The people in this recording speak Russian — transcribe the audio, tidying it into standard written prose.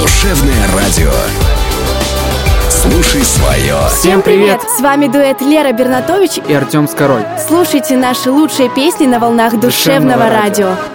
Душевное радио. Слушай свое. Всем привет! С вами дуэт Лера Бернатович и Артем Скороль. Слушайте наши лучшие песни на волнах Душевного радио.